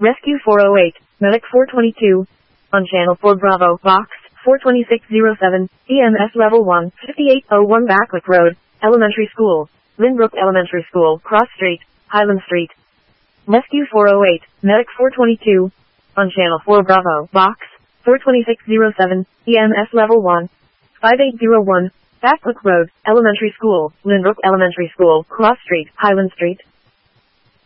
Rescue 408, Medic 422. On Channel 4 Bravo, Box 42607, EMS Level 1, 5801 Backlick Road, Elementary School, Lynbrook Elementary School, Cross Street, Highland Street. Rescue 408, Medic 422. On Channel 4 Bravo, Box 42607, EMS Level 1, 5801, Backlick Road, Elementary School, Lynbrook Elementary School, Cross Street, Highland Street.